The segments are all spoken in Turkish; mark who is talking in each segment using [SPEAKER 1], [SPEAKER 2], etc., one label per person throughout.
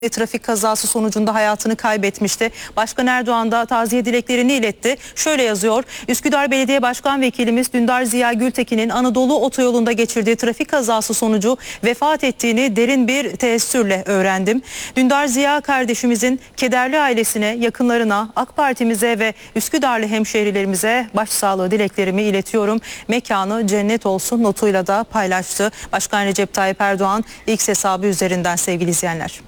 [SPEAKER 1] trafik kazası sonucunda hayatını kaybetmişti. Başkan Erdoğan da taziye dileklerini iletti. Şöyle yazıyor: Üsküdar Belediye Başkan Vekilimiz Dündar Ziya Gültekin'in Anadolu Otoyolu'nda geçirdiği trafik kazası sonucu vefat ettiğini derin bir teessürle öğrendim. Dündar Ziya kardeşimizin kederli ailesine, yakınlarına, AK Parti'mize ve Üsküdarlı hemşehrilerimize başsağlığı dileklerimi iletiyorum. Mekanı cennet olsun notuyla da paylaştı Başkan Recep Tayyip Erdoğan X hesabı üzerinden sevgili izleyenler.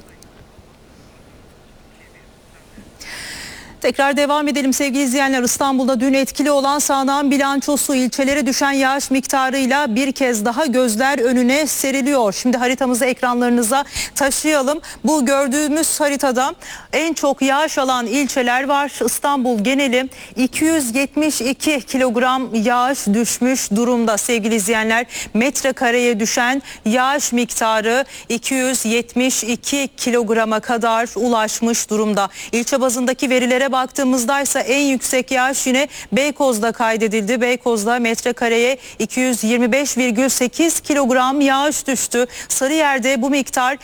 [SPEAKER 1] Tekrar devam edelim sevgili izleyenler. İstanbul'da dün etkili olan sağanan bilançosu ilçelere düşen yağış miktarıyla bir kez daha gözler önüne seriliyor. Şimdi haritamızı ekranlarınıza taşıyalım. Bu gördüğümüz haritada en çok yağış alan ilçeler var. İstanbul geneli 272 kilogram yağış düşmüş durumda sevgili izleyenler. Metrekareye düşen yağış miktarı 272 kilograma kadar ulaşmış durumda. İlçe bazındaki verilere baktığımızda ise en yüksek yağış yine Beykoz'da kaydedildi. Beykoz'da metrekareye 225,8 kilogram yağış düştü. Sarıyer'de bu miktar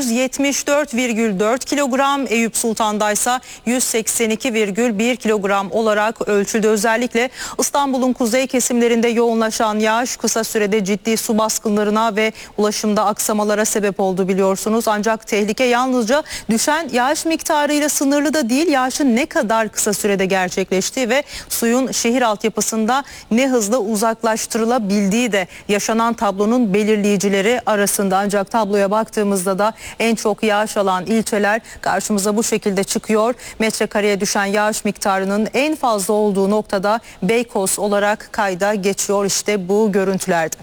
[SPEAKER 1] 174,4 kilogram, Eyüp Sultan'da ise 182,1 kilogram olarak ölçüldü. Özellikle İstanbul'un kuzey kesimlerinde yoğunlaşan yağış kısa sürede ciddi su baskınlarına ve ulaşımda aksamalara sebep oldu biliyorsunuz. Ancak tehlike yalnızca düşen yağış miktarıyla sınırlı da değil, yağışın ne kadar kısa sürede gerçekleştiği ve suyun şehir altyapısında ne hızlı uzaklaştırılabildiği de yaşanan tablonun belirleyicileri arasında. Ancak tabloya baktığımızda da en çok yağış alan ilçeler karşımıza bu şekilde çıkıyor. Metrekareye düşen yağış miktarının en fazla olduğu noktada Beykoz olarak kayda geçiyor işte bu görüntülerde.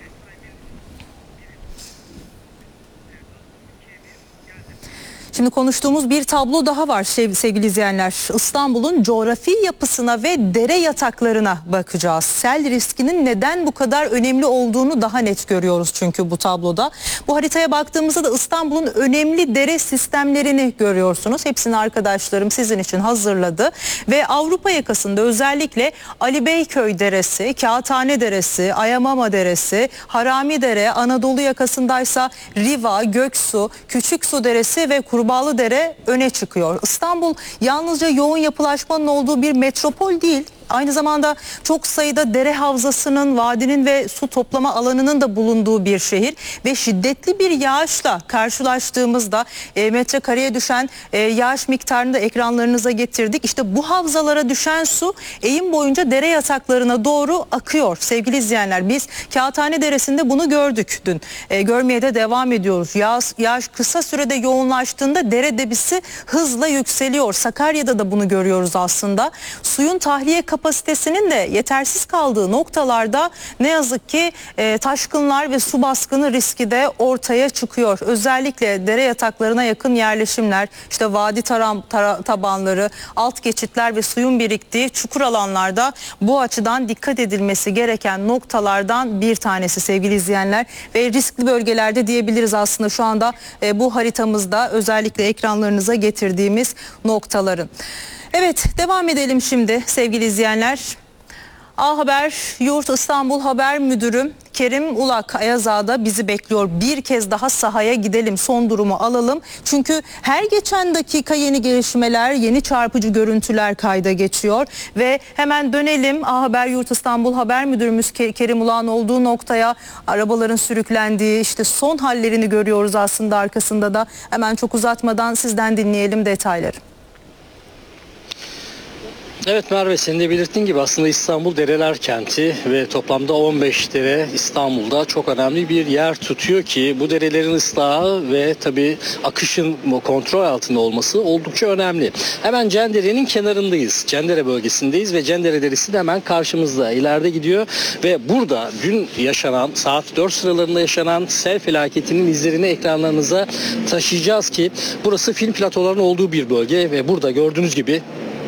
[SPEAKER 1] Şimdi konuştuğumuz bir tablo daha var sevgili izleyenler. İstanbul'un coğrafi yapısına ve dere yataklarına bakacağız. Sel riskinin neden bu kadar önemli olduğunu daha net görüyoruz çünkü bu tabloda. Bu haritaya baktığımızda da İstanbul'un önemli dere sistemlerini görüyorsunuz. Hepsini arkadaşlarım sizin için hazırladı. Ve Avrupa yakasında özellikle Ali Beyköy Deresi, Kağıthane Deresi, Ayamama Deresi, Haramidere, Anadolu yakasındaysa Riva, Göksu, Küçüksu Deresi ve Kurbağalıdere öne çıkıyor. İstanbul yalnızca yoğun yapılaşmanın olduğu bir metropol değil. Aynı zamanda çok sayıda dere havzasının, vadinin ve su toplama alanının da bulunduğu bir şehir ve şiddetli bir yağışla karşılaştığımızda metrekareye düşen yağış miktarını da ekranlarınıza getirdik. İşte bu havzalara düşen su eğim boyunca dere yataklarına doğru akıyor. Sevgili izleyenler, biz Kağıthane Deresi'nde bunu gördük dün. Görmeye de devam ediyoruz. Yağış kısa sürede yoğunlaştığında dere debisi hızla yükseliyor. Sakarya'da da bunu görüyoruz aslında. Suyun tahliye kapasitesinin de yetersiz kaldığı noktalarda ne yazık ki taşkınlar ve su baskını riski de ortaya çıkıyor. Özellikle dere yataklarına yakın yerleşimler, işte vadi tabanları, alt geçitler ve suyun biriktiği çukur alanlarda bu açıdan dikkat edilmesi gereken noktalardan bir tanesi sevgili izleyenler ve riskli bölgelerde diyebiliriz aslında şu anda bu haritamızda özellikle ekranlarınıza getirdiğimiz noktaların. Evet, devam edelim şimdi sevgili izleyenler. A Haber Yurt İstanbul Haber Müdürü Kerim Ulak Ayazağa'da bizi bekliyor. Bir kez daha sahaya gidelim, son durumu alalım. Çünkü her geçen dakika yeni gelişmeler, yeni çarpıcı görüntüler kayda geçiyor. Ve hemen dönelim A Haber Yurt İstanbul Haber Müdürümüz Kerim Ulak'ın olduğu noktaya. Arabaların sürüklendiği işte son hallerini görüyoruz aslında arkasında da. Hemen çok uzatmadan sizden dinleyelim detayları.
[SPEAKER 2] Evet Merve, senin de belirttiğin gibi aslında İstanbul dereler kenti ve toplamda 15 dere İstanbul'da çok önemli bir yer tutuyor ki bu derelerin ıslahı ve tabii akışın kontrol altında olması oldukça önemli. Hemen Cendere'nin kenarındayız. Cendere bölgesindeyiz ve Cendere Deresi de hemen karşımızda ileride gidiyor ve burada dün yaşanan saat 4 sıralarında yaşanan sel felaketinin izlerini ekranlarınıza taşıyacağız ki burası film platolarının olduğu bir bölge ve burada gördüğünüz gibi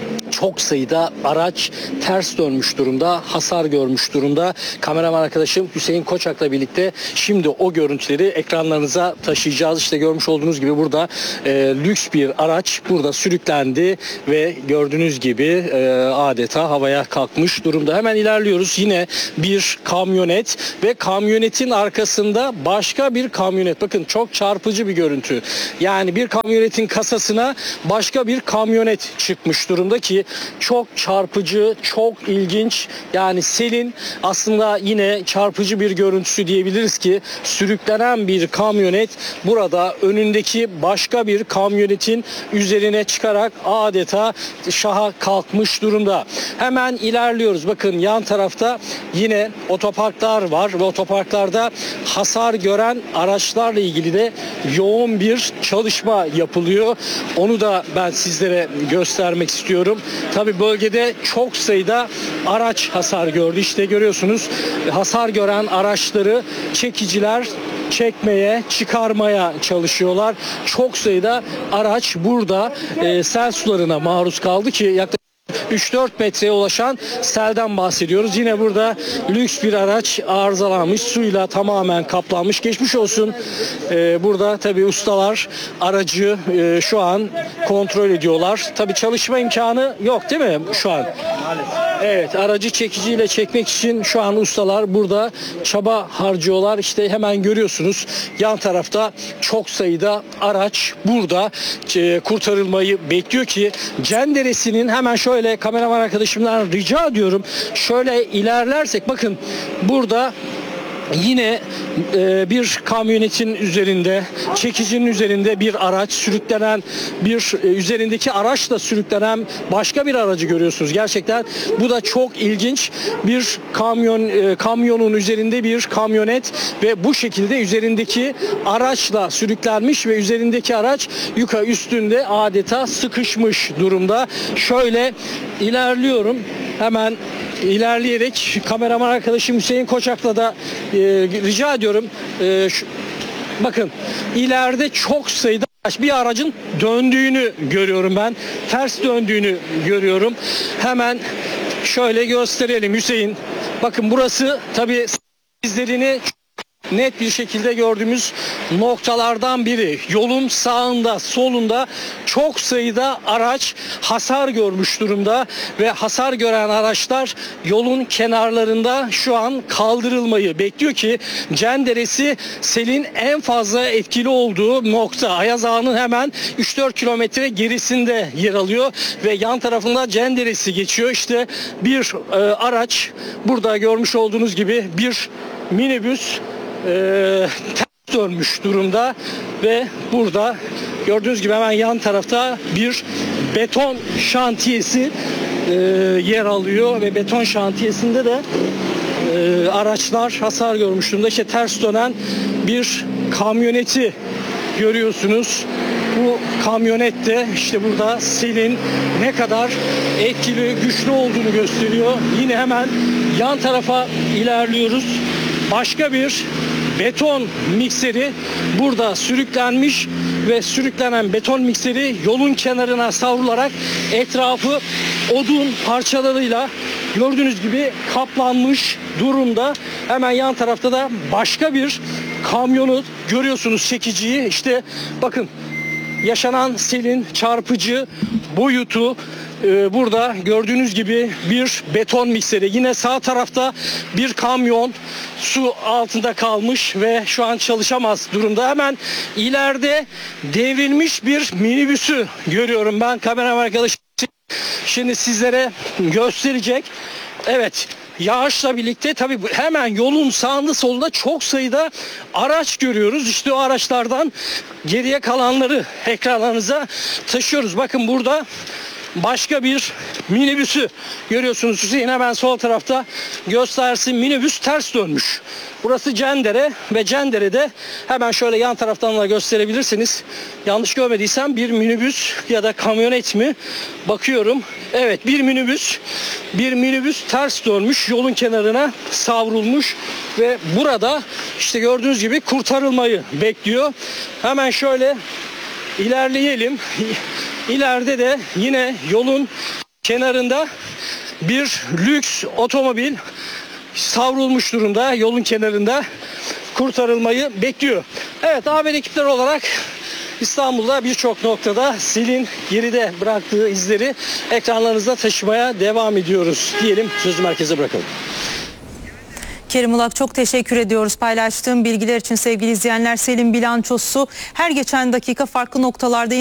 [SPEAKER 2] çok sayıda araç ters dönmüş durumda, hasar görmüş durumda. Kameraman arkadaşım Hüseyin Koçak'la birlikte şimdi o görüntüleri ekranlarınıza taşıyacağız. İşte görmüş olduğunuz gibi burada lüks bir araç burada sürüklendi ve gördüğünüz gibi adeta havaya kalkmış durumda. Hemen ilerliyoruz. Yine bir kamyonet ve kamyonetin arkasında başka bir kamyonet. Bakın çok çarpıcı bir görüntü. Yani bir kamyonetin kasasına başka bir kamyonet çıkmış durumda ki çok çarpıcı, çok ilginç. Yani selin aslında yine çarpıcı bir görüntüsü diyebiliriz ki sürüklenen bir kamyonet burada önündeki başka bir kamyonetin üzerine çıkarak adeta şaha kalkmış durumda. Hemen ilerliyoruz. Bakın yan tarafta yine otoparklar var ve otoparklarda hasar gören araçlarla ilgili de yoğun bir çalışma yapılıyor. Onu da ben sizlere göstermek istiyorum. Tabii bölgede çok sayıda araç hasar gördü. İşte görüyorsunuz hasar gören araçları çekiciler çekmeye, çıkarmaya çalışıyorlar. Çok sayıda araç burada sel sularına maruz kaldı ki yaklaşık 3-4 metreye ulaşan selden bahsediyoruz. Yine burada lüks bir araç arızalanmış, suyla tamamen kaplanmış. Geçmiş olsun. Burada tabii ustalar aracı şu an kontrol ediyorlar. Tabii çalışma imkanı yok değil mi şu an? Evet, aracı çekiciyle çekmek için şu an ustalar burada çaba harcıyorlar. İşte hemen görüyorsunuz yan tarafta çok sayıda araç burada kurtarılmayı bekliyor ki Cendere'sinin hemen şöyle kameraman arkadaşımdan rica ediyorum. Şöyle ilerlersek bakın burada yine bir kamyonetin üzerinde, çekicinin üzerinde bir araç sürüklenen, üzerindeki araçla sürüklenen başka bir aracı görüyorsunuz. Gerçekten bu da çok ilginç. Bir kamyonun üzerinde bir kamyonet ve bu şekilde üzerindeki araçla sürüklenmiş ve üzerindeki araç üstünde adeta sıkışmış durumda. Şöyle ilerliyorum. Hemen ilerleyerek kameraman arkadaşım Hüseyin Koçak'la da rica ediyorum. Bakın ileride çok sayıda bir aracın döndüğünü görüyorum ben. Ters döndüğünü görüyorum. Hemen şöyle gösterelim Hüseyin. Bakın burası tabii izlerini net bir şekilde gördüğümüz noktalardan biri. Yolun sağında, solunda çok sayıda araç hasar görmüş durumda ve hasar gören araçlar yolun kenarlarında şu an kaldırılmayı bekliyor ki Cenderesi selin en fazla etkili olduğu nokta. Ayaz Ağa'nın hemen 3-4 kilometre gerisinde yer alıyor ve yan tarafında Cenderesi geçiyor. İşte bir araç burada görmüş olduğunuz gibi bir minibüs ters dönmüş durumda ve burada gördüğünüz gibi hemen yan tarafta bir beton şantiyesi yer alıyor ve beton şantiyesinde de araçlar hasar görmüş durumda. İşte ters dönen bir kamyoneti görüyorsunuz. Bu kamyonet de işte burada selin ne kadar etkili, güçlü olduğunu gösteriyor. Yine hemen yan tarafa ilerliyoruz. Başka bir beton mikseri burada sürüklenmiş ve sürüklenen beton mikseri yolun kenarına savrularak etrafı odun parçalarıyla gördüğünüz gibi kaplanmış durumda. Hemen yan tarafta da başka bir kamyonu görüyorsunuz, çekiciyi. İşte bakın yaşanan selin çarpıcı boyutu. Burada gördüğünüz gibi bir beton mikseri. Yine sağ tarafta bir kamyon su altında kalmış ve şu an çalışamaz durumda. Hemen ileride devrilmiş bir minibüsü görüyorum ben. Kameraman arkadaşım şimdi sizlere gösterecek. Evet, yağışla birlikte tabii hemen yolun sağında solunda çok sayıda araç görüyoruz. İşte o araçlardan geriye kalanları ekranlarınıza taşıyoruz. Bakın burada başka bir minibüsü görüyorsunuz. Hüseyin hemen sol tarafta göstersin. Minibüs ters dönmüş. Burası Cendere ve Cendere'de hemen şöyle yan taraftan da gösterebilirsiniz. Yanlış görmediysem bir minibüs ya da kamyonet mi? Bakıyorum. Evet, bir minibüs ters dönmüş. Yolun kenarına savrulmuş ve burada işte gördüğünüz gibi kurtarılmayı bekliyor. Hemen şöyle ilerleyelim. İleride de yine yolun Kenarında bir lüks otomobil savrulmuş durumda, yolun kenarında kurtarılmayı bekliyor. Evet, haber ekipleri olarak İstanbul'da birçok noktada selin geride bıraktığı izleri ekranlarınızda taşımaya devam ediyoruz diyelim, sözü merkeze bırakalım.
[SPEAKER 1] Kerim Ulak, çok teşekkür ediyoruz paylaştığım bilgiler için sevgili izleyenler. Selin bilançosu her geçen dakika farklı noktalarda